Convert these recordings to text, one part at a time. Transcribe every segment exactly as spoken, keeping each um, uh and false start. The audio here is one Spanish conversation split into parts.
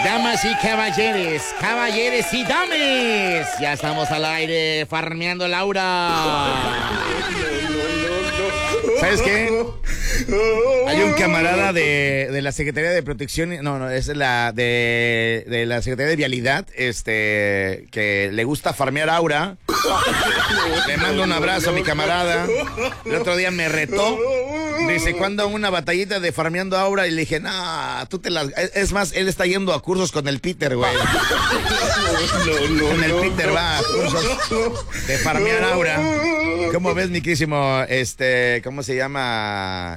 Damas y caballeros, caballeros y dames, ya estamos al aire farmeando Laura. ¿Sabes qué? Hay un camarada de, de la Secretaría de Protección, no, no, es la de, de la Secretaría de Vialidad, este, que le gusta farmear Aura. Le mando un abrazo a mi camarada. El otro día me retó. Dice, ¿cuándo una batallita de farmeando Aura? Y le dije, no, tú te las... Es más, él está yendo a cursos con el Peter, güey. No, no, con el Peter no, va a cursos de farmear Aura. ¿Cómo ves, mi querísimo, este, cómo se llama?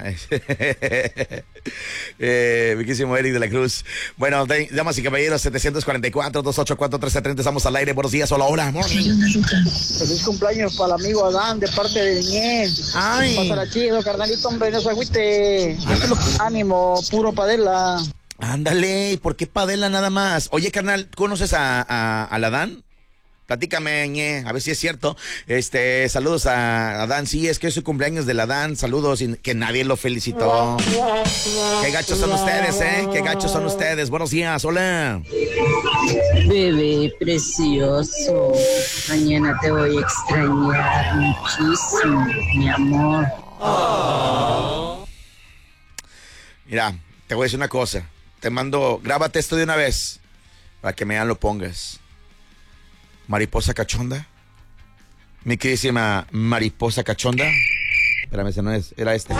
eh, mi querísimo Eric de la Cruz. Bueno, damas y caballeros, setecientos cuarenta y cuatro, doscientos ochenta y cuatro, trece treinta, estamos al aire. Buenos días, hola, hola, morning. Feliz cumpleaños para el amigo Adán, de parte de Ñe. Ay. Pásala chido, carnalito, hombre, no se agüite. Ánimo, puro padela. Ándale, ¿y por qué padela nada más? Oye, carnal, ¿conoces a, a, a Adán? Platícame, Ñe, a ver si es cierto. Este, saludos a Adán. Sí, es que es su cumpleaños del Adán. Saludos, y que nadie lo felicitó. Qué gachos son ustedes, ¿eh? Qué gachos son ustedes. Buenos días, hola. Bebé precioso, mañana te voy a extrañar muchísimo, mi amor. Oh. Mira, te voy a decir una cosa. Te mando, grábate esto de una vez para que me lo pongas. Mariposa cachonda. Mi queridísima mariposa cachonda. Espérame, ese no es, era este.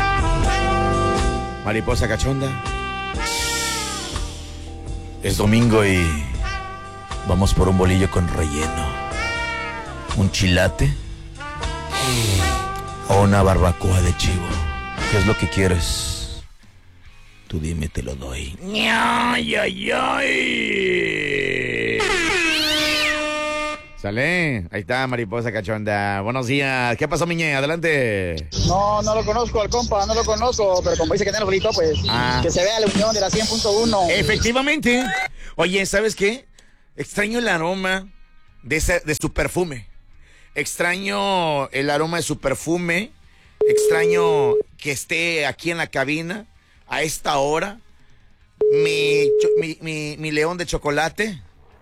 Mariposa cachonda. Es domingo y vamos por un bolillo con relleno. Un chilate o una barbacoa de chivo. ¿Qué es lo que quieres? Tú dime, te lo doy. ¡Ay, ay, ay! Sale, ahí está Mariposa Cachonda. Buenos días. ¿Qué pasó, Miñe? Adelante. No, no lo conozco al compa, no lo conozco, pero como dice que tiene el bonito, pues ah. que se vea la unión de la cien punto uno. Efectivamente. Oye, ¿sabes qué? Extraño el aroma de, ese, de su perfume. Extraño el aroma de su perfume. Extraño que esté aquí en la cabina a esta hora. Mi, mi, mi, mi león de chocolate.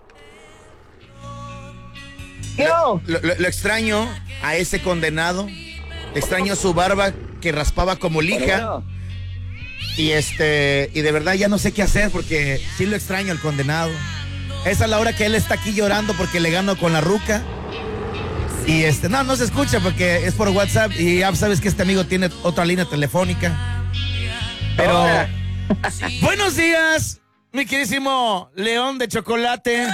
Lo, lo, lo extraño a ese condenado. Extraño su barba que raspaba como lija. Y este, y de verdad ya no sé qué hacer porque sí lo extraño al condenado. Esa es la hora que él está aquí llorando porque le gano con la ruca. Y este, no, no se escucha porque es por WhatsApp y ya sabes que este amigo tiene otra línea telefónica. Pero Hola. Buenos días, mi queridísimo león de chocolate.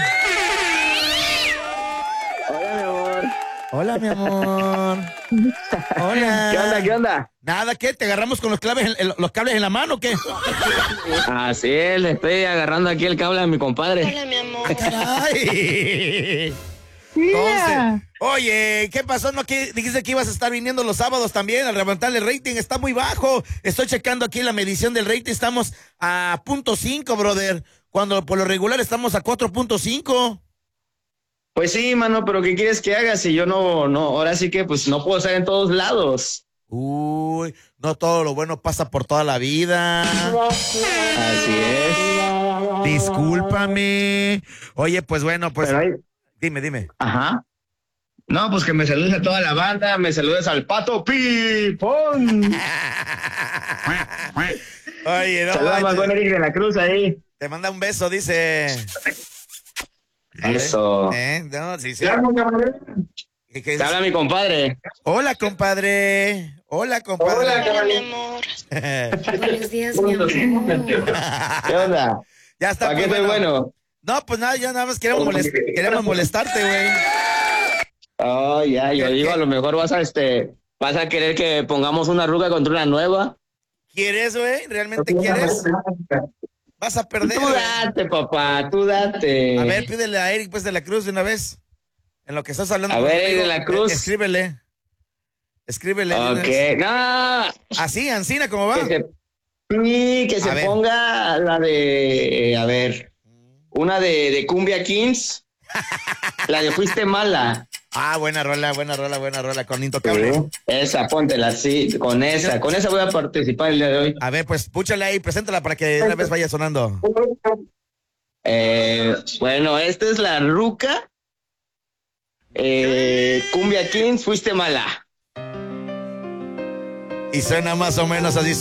Hola, mi amor. Hola. ¿Qué onda, qué onda? Nada, ¿qué? ¿Te agarramos con los claves, en, los cables en la mano o qué? Así es, le estoy agarrando aquí el cable a mi compadre. Hola, mi amor. Ay. Entonces, oye, ¿qué pasó? ¿No que dijiste que ibas a estar viniendo los sábados también a levantarle el rating? Está muy bajo. Estoy checando aquí la medición del rating. Estamos a punto cinco, brother. Cuando por lo regular estamos a cuatro punto cinco. Pues sí, mano, pero ¿qué quieres que haga si yo no, no, ahora sí que pues no puedo estar en todos lados? Uy, no todo lo bueno pasa por toda la vida. Así es. Discúlpame. Oye, pues bueno, pues hay... dime, dime. Ajá. No, pues que me saludes a toda la banda, me saludes al Pato Pipón. Oye, no. Saludos a buen Eric de la Cruz ahí. Te manda un beso, dice. Eso. ¿Eh? No, sí, sí. ¿Qué, qué Te habla mi compadre. Hola, compadre. Hola, compadre. Hola, Hola mi amor. Buenos días, mi amor. ¿Qué onda? Ya está. ¿Para qué estoy bueno? bueno? No, pues nada, ya nada más queremos, molest queremos molestarte, güey. Oh, ya, yo digo, a lo mejor vas a, este, vas a querer que pongamos una ruca contra una nueva. ¿Quieres, güey? ¿Realmente quieres? Vas a perder. Tú date, papá, tú date. A ver, pídele a Eric, pues, de la Cruz de una vez. En lo que estás hablando. A ver, Eric de la Cruz. Escríbele. Escríbele. Ok, no. Así, Ancina, ¿cómo va? Que se, sí, que se ponga la de, a ver, una de, de Cumbia Kings. La de Fuiste Mala. Ah, buena rola, buena rola, buena rola, con Intocable. Sí, esa, póntela, sí, con esa, con esa voy a participar el día de hoy. A ver, pues, púchala ahí, preséntala para que de una vez vaya sonando. Eh, bueno, esta es la ruca. Eh, Cumbia Kings, fuiste mala. Y suena más o menos así.